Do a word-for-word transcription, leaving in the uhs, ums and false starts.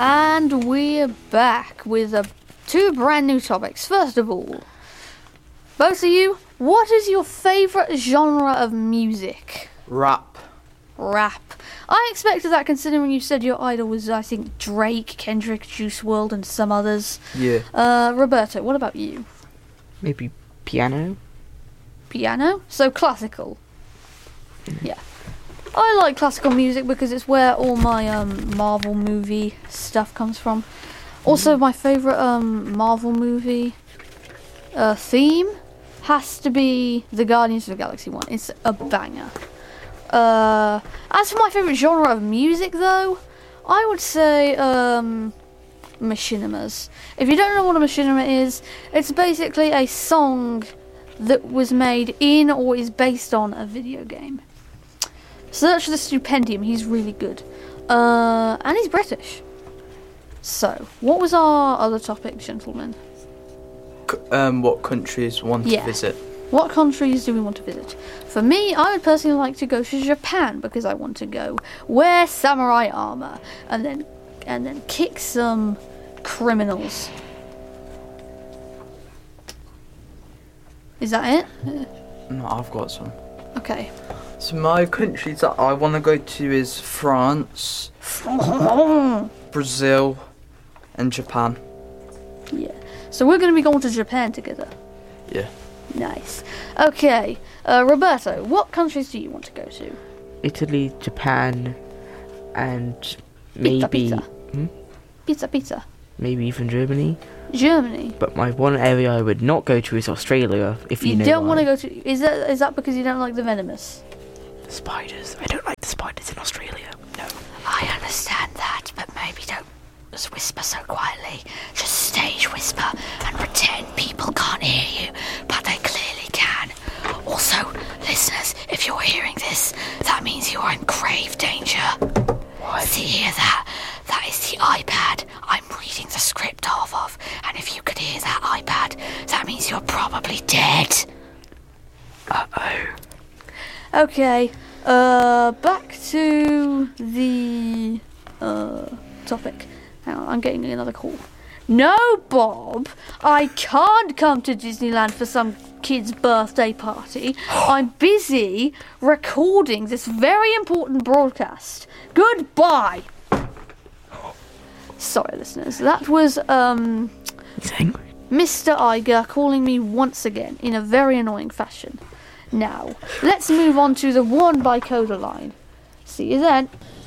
And we're back with uh, two brand new topics. First of all, both of you, what is your favourite genre of music? Rap. Rap. I expected that considering you said your idol was, I think, Drake, Kendrick, Juice world, and some others. Yeah. Uh, Roberto, what about you? Maybe piano? Piano? So classical. Yeah. I like classical music because it's where all my um, Marvel movie stuff comes from. Also, my favourite um, Marvel movie uh, theme has to be the Guardians of the Galaxy one. It's a banger. Uh, as for my favourite genre of music, though, I would say um, machinimas. If you don't know what a machinima is, it's basically a song that was made in or is based on a video game. Search for the Stupendium, he's really good. Uh, and he's British. So, what was our other topic, gentlemen? C- um, what countries want Yeah. to visit? What countries do we want to visit? For me, I would personally like to go to Japan because I want to go wear samurai armor and then and then kick some criminals. Is that it? No, I've got some. Okay. So my countries that I want to go to is France, Brazil, and Japan. Yeah. So we're going to be going to Japan together. Yeah. Nice. Okay. Uh, Roberto, what countries do you want to go to? Italy, Japan, and Pizza, maybe pizza. Hmm? Pizza, pizza. maybe even Germany. Germany. But my one area I would not go to is Australia, if you, You know don't why. want to go to... Is that is that because you don't like the venomous? The spiders. I don't like the spiders in Australia. No. I understand that, but maybe don't just whisper so quietly. Just stage whisper and pretend people can't hear you, but they clearly can. Also, listeners, if you're hearing this, that means you're in grave danger. What? See here, that that is the iPad I'm reading the script off of, and if you could hear that iPad, that means you're probably dead. Uh-oh. Okay, uh, back to the uh, topic. Hang on, I'm getting another call. No, Bob, I can't come to Disneyland for some kid's birthday party. I'm busy recording this very important broadcast. Goodbye. Sorry, listeners. That was um, He's angry. Mister Iger calling me once again in a very annoying fashion. Now, let's move on to the One by Coda line. See you then.